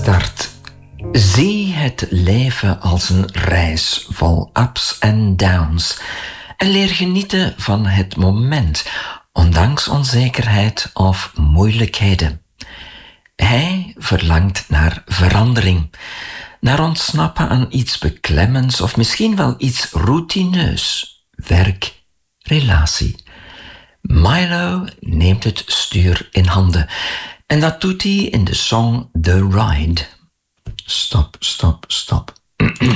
start. Zie het leven als een reis vol ups en downs en leer genieten van het moment, ondanks onzekerheid of moeilijkheden. Hij verlangt naar verandering, naar ontsnappen aan iets beklemmends of misschien wel iets routineus. Werk, relatie. Milo neemt het stuur in handen en dat doet hij in de song The Ride. Stop, stop, stop.